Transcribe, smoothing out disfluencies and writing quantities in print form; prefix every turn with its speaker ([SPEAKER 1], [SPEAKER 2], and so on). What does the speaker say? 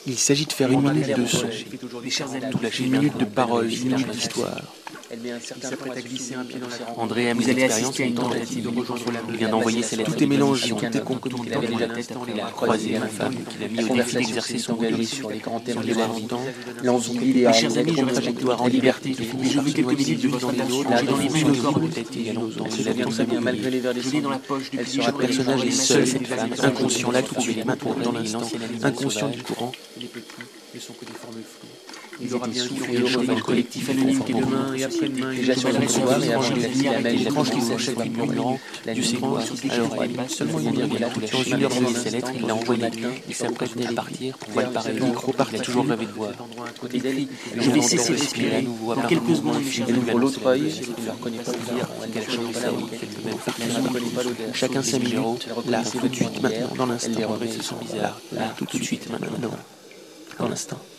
[SPEAKER 1] Il s'agit de faire une minute de son, une minute de parole, une minute d'histoire.
[SPEAKER 2] Il s'apprête à glisser un pied dans la cour.
[SPEAKER 3] André aime
[SPEAKER 2] Vous
[SPEAKER 3] les
[SPEAKER 2] allez
[SPEAKER 3] expériences
[SPEAKER 2] assister à une tentative de rejoindre la
[SPEAKER 3] Il vient d'envoyer ses lettres.
[SPEAKER 1] Tout est mélangé,
[SPEAKER 3] d'émission.
[SPEAKER 1] tout est concomitant.
[SPEAKER 2] Il avait déjà la tête après
[SPEAKER 3] Il a
[SPEAKER 2] avoir
[SPEAKER 3] croisé
[SPEAKER 2] la
[SPEAKER 3] ma femme qu'il a mis
[SPEAKER 2] La
[SPEAKER 3] au défi
[SPEAKER 2] conversation
[SPEAKER 3] d'exercer
[SPEAKER 2] s'est
[SPEAKER 3] son
[SPEAKER 2] engagée
[SPEAKER 3] rôle
[SPEAKER 2] sur les grands thèmes
[SPEAKER 3] sur
[SPEAKER 2] de
[SPEAKER 3] les
[SPEAKER 2] la
[SPEAKER 3] grands
[SPEAKER 2] vie,
[SPEAKER 3] temps.
[SPEAKER 2] l'envie,
[SPEAKER 3] Mes
[SPEAKER 2] l'idéal,
[SPEAKER 3] chers amis, je
[SPEAKER 2] la
[SPEAKER 3] trajectoire en liberté, de
[SPEAKER 2] je veux quelques minutes de votre attention.
[SPEAKER 3] J'ai dans les mains une corde
[SPEAKER 2] Elle
[SPEAKER 3] il y a longtemps.
[SPEAKER 2] se souvient très bien, malgré les verres
[SPEAKER 3] Je l'ai dans la poche
[SPEAKER 2] elle
[SPEAKER 3] depuis
[SPEAKER 2] sera
[SPEAKER 1] Chaque personnage est seul, cette femme, inconscient là tout de suite,
[SPEAKER 3] les
[SPEAKER 1] maintenant, dans l'instant, inconscient du courant.
[SPEAKER 2] Les petits ne sont que des formes floues.
[SPEAKER 3] Il
[SPEAKER 2] Ils
[SPEAKER 3] aura
[SPEAKER 2] étaient
[SPEAKER 3] bien
[SPEAKER 2] soufflés
[SPEAKER 3] vu le
[SPEAKER 2] heureux dans le collectif anonyme qui demain et après-demain
[SPEAKER 1] Déjà sur le couloir et avant de laisser la mail,
[SPEAKER 3] l'étrange
[SPEAKER 1] qui
[SPEAKER 3] qui
[SPEAKER 1] vous
[SPEAKER 3] à chaque fois
[SPEAKER 1] chaque
[SPEAKER 3] murmurant
[SPEAKER 1] la
[SPEAKER 3] Dieu
[SPEAKER 1] nuit
[SPEAKER 3] sait quoi. Alors seulement il vient dans une heure de ses lettres, il l'a envoyé. Il s'apprête à partir pour Valparaiso. Il a toujours rêvé de voir.
[SPEAKER 2] côté d'elle.
[SPEAKER 3] Je vais cesser de respirer à nouveau.
[SPEAKER 2] Dans quelques secondes,
[SPEAKER 3] elle ouvre l'autre œil.
[SPEAKER 2] elle ne reconnaît pas
[SPEAKER 3] dire qu'elle a changé sa vie, qu'elle peut même faire
[SPEAKER 2] Elle ne reconnaît pas l'odeur.
[SPEAKER 1] Chacun sa minute, là, tout de suite, maintenant, dans
[SPEAKER 2] Elle les
[SPEAKER 1] l'instant.
[SPEAKER 2] remet.
[SPEAKER 1] Ce sont bizarres, là, tout de suite, maintenant, dans l'instant.